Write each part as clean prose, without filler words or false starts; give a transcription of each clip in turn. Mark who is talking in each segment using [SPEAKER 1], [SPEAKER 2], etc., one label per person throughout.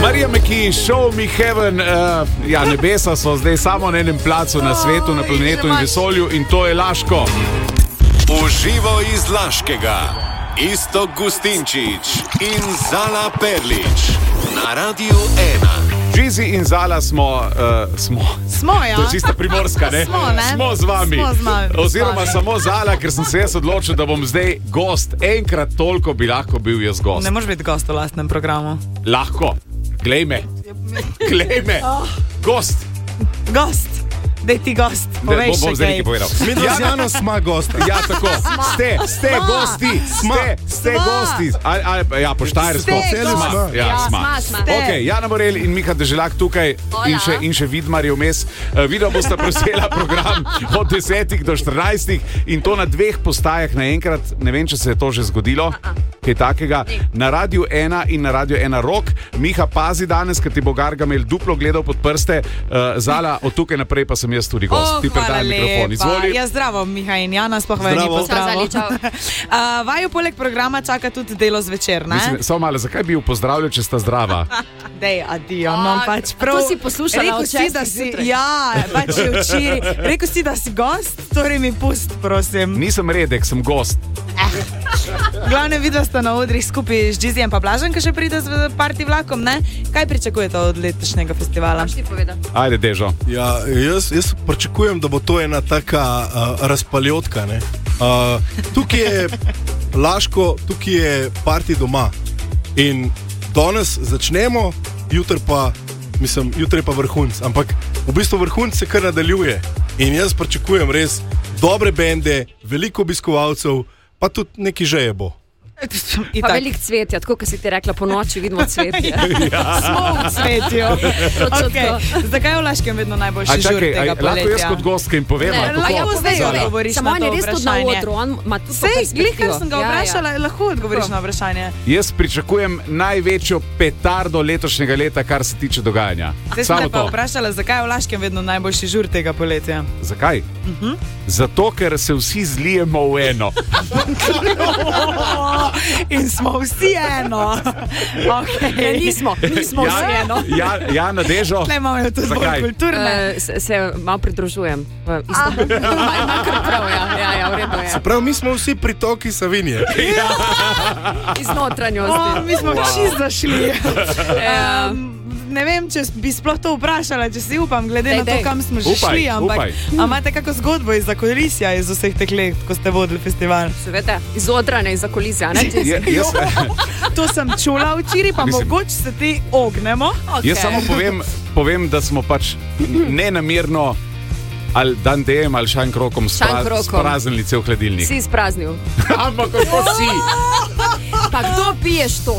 [SPEAKER 1] Marija McKee, Show Me Heaven. Nebesa so zdaj samo na enem placu na svetu, na planetu in vesolju, in to je Laško.
[SPEAKER 2] Uživo iz Laškega. Iztok Gustinčič in Zala Perlič na Radiu 1.
[SPEAKER 1] Žizi in Zala smo,
[SPEAKER 3] ja.
[SPEAKER 1] To je čista primorska, ne? Smo z vami. Oziroma samo Zala, ker sem se jaz odločil, da bom zdaj gost. Enkrat toliko bi lahko bil jaz gost.
[SPEAKER 3] Ne moreš biti gost v lastnem programu.
[SPEAKER 1] Lahko. Glej me. Gost.
[SPEAKER 3] Dej ti gost, povej še
[SPEAKER 1] bom zdaj nekaj povedal.
[SPEAKER 4] Mi do Jana smo gosti.
[SPEAKER 1] Ja, tako. Ste gosti. Ste gosti. Ja, po štajersko. Sma. Ok, Jana Morel in Miha Deželak tukaj in še Vidmar je vmes. Vidva bosta prevzela program od 10 do 14 in to na 2 postajah naenkrat. Ne vem, če se je to že zgodilo. Kaj takega. Na Radiu 1 in na Radiu 1 Rock. Miha, pazi danes, ker ti bo Gargamel duplo gledal pod prste. Zala, od tukaj naprej pa sem jaz tudi gost. Ti predaj mikrofon. Izvoli.
[SPEAKER 3] Ja, zdravo, Miha in Jana, sploh vajni pozdravo. Vaju poleg programa čaka tudi delo zvečer, ne?
[SPEAKER 1] Mislim, samo malo, zakaj bi jo pozdravljal, če sta zdrava?
[SPEAKER 3] Dej, adijo, no pač prav.
[SPEAKER 5] To si poslušala od 6.
[SPEAKER 3] Ja, pač je včeraj. Rekel si, da si gost, torej mi pust, prosim.
[SPEAKER 1] Nisem redek, sem gost.
[SPEAKER 3] Glavne vidva sta na odrih skupaj z Džizijem pa Blažem, ki še pride z party vlakom, ne? Kaj pričakujete od letošnjega festivala?
[SPEAKER 1] Ajde, Dežo.
[SPEAKER 4] Ja, jaz pričakujem, da bo to ena taka razpaljotka, ne? Tukaj je Laško, tukaj je party doma. In danes začnemo, jutri je pa vrhunc. Ampak v bistvu vrhunc se kar nadaljuje. In jaz pričakujem res dobre bende, veliko obiskovalcev, pa tudi neki žeje bo.
[SPEAKER 5] Pa velik cvetje, tako kot si ti rekla, po noči vidimo cvetje.
[SPEAKER 3] Smo v cvetju. Zakaj je v Laškem vedno najboljši žur tega poletja?
[SPEAKER 1] Lahko jaz kot gostka jim povem,
[SPEAKER 3] Samo
[SPEAKER 5] on je res tudi na odru, on ima tudi to perspektivo.
[SPEAKER 3] Glih, kar sem ga vprašala, lahko odgovoriš na vprašanje.
[SPEAKER 1] Jaz pričakujem največjo petardo letošnjega leta, kar se tiče dogajanja.
[SPEAKER 3] Zdaj sem te pa vprašala, zakaj je v Laškem vedno najboljši žur tega poletja?
[SPEAKER 1] Zakaj? Zato, ker se vsi zlijemo v eno.
[SPEAKER 3] In smo vsi eno.
[SPEAKER 5] Okay. Nismo vsi eno.
[SPEAKER 1] Jana, Dežo.
[SPEAKER 3] Tle imamo jo tudi bolj kulturne.
[SPEAKER 5] Se malo pridružujem. Ima kar prav, ja, v redu je.
[SPEAKER 4] Se pravi, mi smo vsi pritoki Savinje.
[SPEAKER 5] Iz notranjosti.
[SPEAKER 3] Mi smo čist zašli. Ne vem, če bi sploh to vprašala, če si upam, glede na to, kam smo že šli, ampak imate kako zgodbo iz zakulisja iz vseh teh let, ko ste vodili festival?
[SPEAKER 5] Seveda, iz odrane, iz zakulisja, ne?
[SPEAKER 3] To sem čula včeraj, pa mogoče se ti ognemo.
[SPEAKER 1] Jaz samo povem, da smo pač nenamerno ali dan dejem ali šankrokom spraznili cel hladilnik.
[SPEAKER 5] Si spraznil.
[SPEAKER 1] Ampak kako si?
[SPEAKER 5] Pa kdo piješ tok?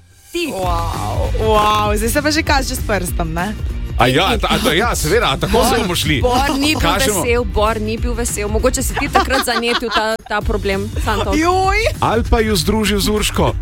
[SPEAKER 3] Wow, zdaj se pa že kaže s prstom, ne?
[SPEAKER 1] Ja, seveda, tako se bomo šli.
[SPEAKER 5] Bor ni bil vesel. Mogoče si ti takrat zanetil ta problem.
[SPEAKER 1] Ali pa ju združil z Urško.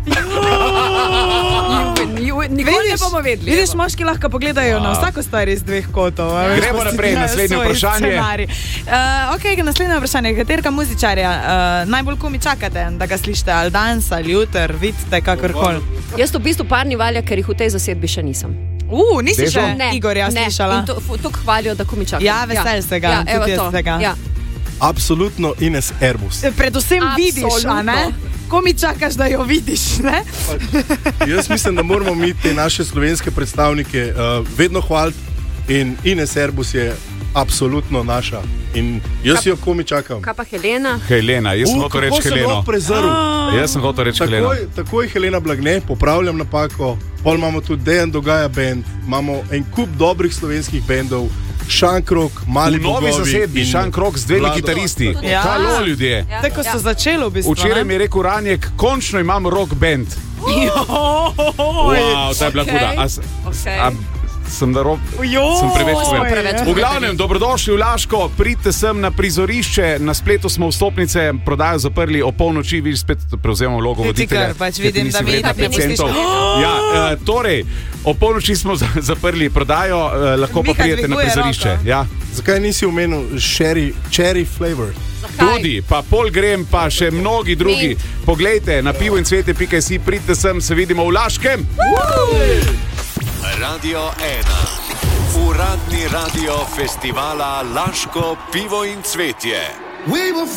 [SPEAKER 5] Nikoli ne bomo vedeli.
[SPEAKER 3] Vidiš, moški lahko pogledajo na vsako stvar iz 2 kotov.
[SPEAKER 1] Gremo naprej, naslednje vprašanje.
[SPEAKER 3] Ok, naslednje vprašanje. Katerega muzičarja najbolj komi čakate, da ga slišite? Ali danes, ali jutr, vidite, kakorkoli?
[SPEAKER 5] Jaz v bistvu parni valja, ker jih v tej zasedbi še nisem.
[SPEAKER 3] Nisi še Igorja slišala?
[SPEAKER 5] In to hvalijo, da komi čakam.
[SPEAKER 3] Ja, vesel se ga, tudi jaz se ga.
[SPEAKER 4] Absolutno Ines Erbus.
[SPEAKER 3] Predvsem vidiš, a ne? Ko mi čakaš, da jo vidiš, ne?
[SPEAKER 4] Jaz mislim, da moramo mi te naše slovenske predstavnike vedno hvaliti in Ines Erbus je absolutno naša. In jaz jo komi čakam.
[SPEAKER 5] Kaj pa Helena?
[SPEAKER 1] Helena, jaz sem hotel reči Heleno. Jaz sem hotel reči Heleno.
[SPEAKER 4] Takoj Helena Blagne, popravljam napako. Pol imamo tudi Dejan Dogaja band, imamo en kup dobrih slovenskih bendov. Šankrok, Mali bogovi.
[SPEAKER 1] V novi zasedbi, Šankrok z 2 kitaristi. Halo, ljudje.
[SPEAKER 3] Tako so začeli v bistvu.
[SPEAKER 1] Včeraj mi je rekel Ranjek, končno imam rock band. Wow, ta je bila huda. Sem preveč povedal. V glavnem, dobrodošli v Laško, pridite sem na prizorišče, na spletu smo vstopnice, prodajo zaprli o polnoči, vidiš, spet prevzemamo vlogo voditelja.
[SPEAKER 3] Pač vidim, da misliš.
[SPEAKER 1] Ja, torej, o polnoči smo zaprli prodajo, lahko pa pridete na prizorišče. Ja.
[SPEAKER 4] Zakaj nisi omenil cherry flavor?
[SPEAKER 1] Tudi, pa Pol Grem, pa še mnogi drugi. Poglejte, na pivoincvete.si, pridite sem, se vidimo v Laškem.
[SPEAKER 2] Radio 1. Uradni radio festivala Laško pivo in cvetje.